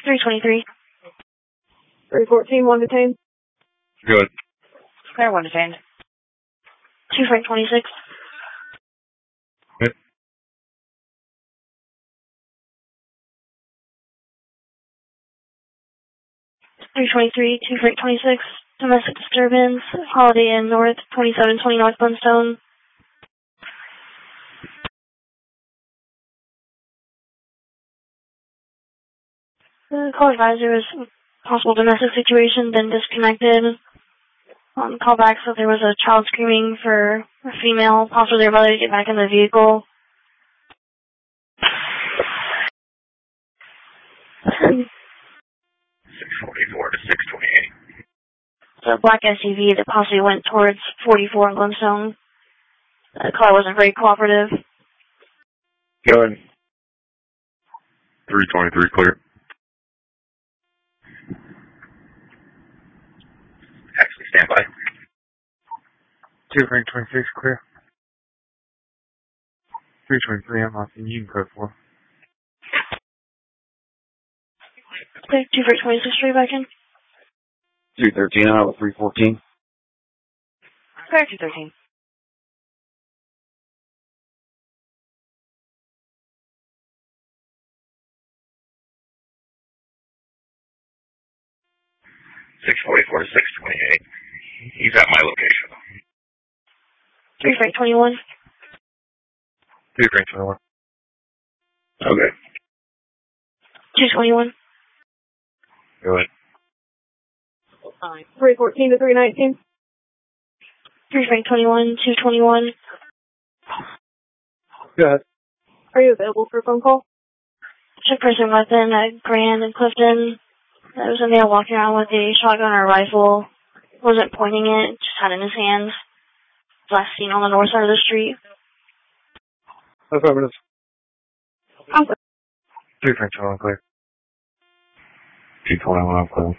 323. 314, 1 detained. Good. Clear, 1 detained. 2 Frank 26. Good. 323, 2 Frank 26. Domestic disturbance. Holiday Inn North, 2720 North Blundstone. The call advisor is possible domestic situation, then disconnected. Call back said there was a child screaming for a female, possibly their brother to get back in the vehicle. 644 to 628. The black SUV that possibly went towards 44 in Glenstone. The car wasn't very cooperative. Good. 323 clear. Actually, stand by. 2 Frank 26 clear. 323, I'm off in Union Code 4. Okay, 2 Frank 26 straight back in. 213 out of 314. Clear, 213. 644 to 628. He's at my location. 3 Frank 21. 2 Frank 21. Okay. 221. Go ahead. 314 to 319. 3 Frank 21, 221. Go ahead. Are you available for a phone call? Took person weapon at Grand and Clifton. There was a male walking around with a shotgun or a rifle. Wasn't pointing it, just had it in his hands. Last seen on the north side of the street. Affirmative. 3 Frank 21 clear. 221 clear.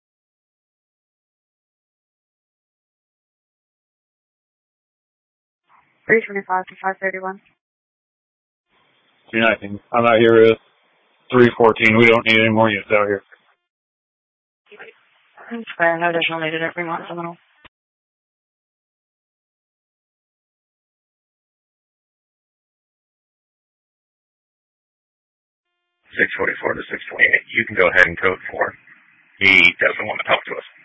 325 to 531. 219. I'm out here with 314. We don't need any more units out here. That's fair. No additional needed at Fremont Seminole. 644 to 628. You can go ahead and code 4. He doesn't want to talk to us.